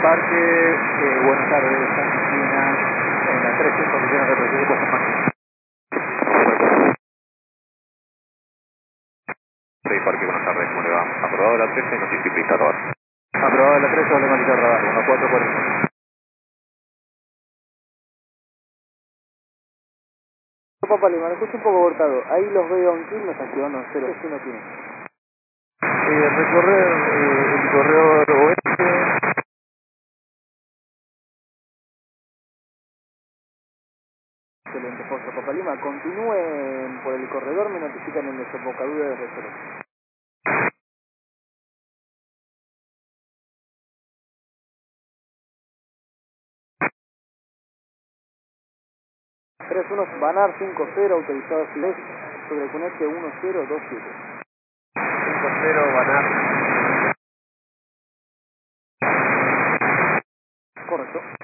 Parque, buenas tardes, Argentina, en la 13, condiciones de proceso puesta en marcha. Sí, Parque, buenas tardes, ¿cómo le va? Aprobado la 13, notificador. Aprobada la 13, doble monitor radar, 1440. Papá Lima, me escucho un poco cortado. Ahí los veo en kill, nos activando 0, ¿qué no tiene? Recorrer el corredor oeste. Excelente, Foso Papá Lima. Continúen por el corredor, me notifican en desembocadura de reserva. 31 Banar 50, autorizado Siles, sobre Cunete 1027. 5-0, Banar. Correcto.